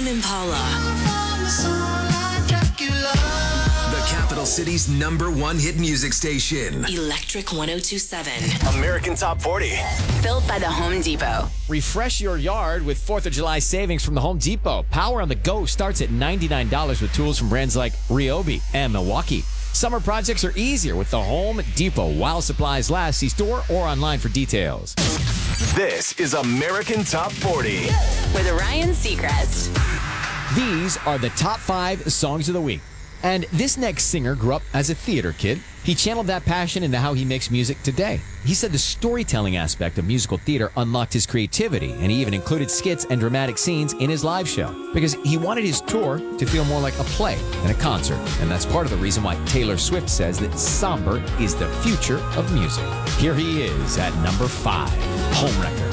Tame Impala. The capital city's #1 hit music station. Electric 1027. American Top 40. Built by the Home Depot. Refresh your yard with 4th of July savings from the Home Depot. Power on the go starts at $99 with tools from brands like Ryobi and Milwaukee. Summer projects are easier with the Home Depot while supplies last. See store or online for details. This is American Top 40. With Ryan Seacrest. These are the top 5 songs of the week. And this next singer grew up as a theater kid. He channeled that passion into how he makes music today. He said the storytelling aspect of musical theater unlocked his creativity, and he even included skits and dramatic scenes in his live show because he wanted his tour to feel more like a play than a concert. And that's part of the reason why Taylor Swift says that somber is the future of music. Here he is at number 5, Homewrecker.